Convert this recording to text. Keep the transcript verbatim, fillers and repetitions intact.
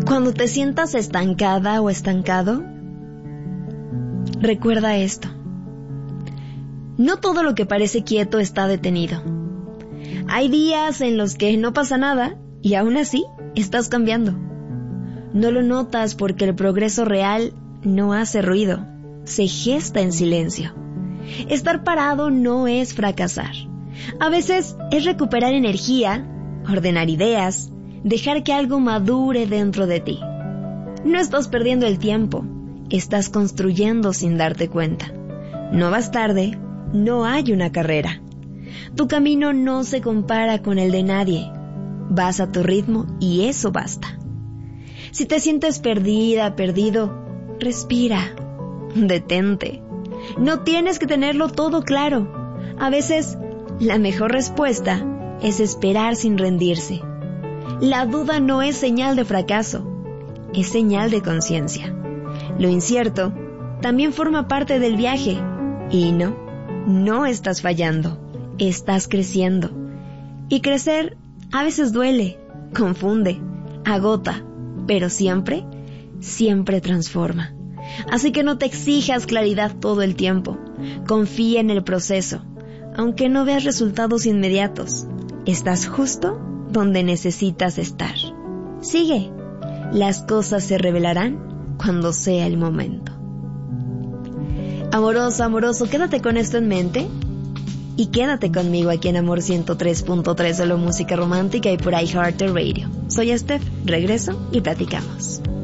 Cuando te sientas estancada o estancado, recuerda esto. No todo lo que parece quieto está detenido. Hay días en los que no pasa nada y aún así estás cambiando. No lo notas porque el progreso real no hace ruido, se gesta en silencio. Estar parado no es fracasar. A veces es recuperar energía, ordenar ideas, dejar que algo madure dentro de ti. No estás perdiendo el tiempo, estás construyendo sin darte cuenta. No vas tarde, no hay una carrera. Tu camino no se compara con el de nadie. Vas a tu ritmo y eso basta. Si te sientes perdida, perdido, respira, detente. No tienes que tenerlo todo claro. A veces, la mejor respuesta es esperar sin rendirse. La duda no es señal de fracaso, es señal de conciencia. Lo incierto también forma parte del viaje. Y no, no estás fallando, estás creciendo. Y crecer a veces duele, confunde, agota, pero siempre, siempre transforma. Así que no te exijas claridad todo el tiempo. Confía en el proceso. Aunque no veas resultados inmediatos, estás justo donde necesitas estar. Sigue. Las cosas se revelarán cuando sea el momento. Amoroso, amoroso, quédate con esto en mente y quédate conmigo aquí en Amor ciento tres punto tres, solo música romántica y por iHeartRadio. Soy Steph, regreso y platicamos.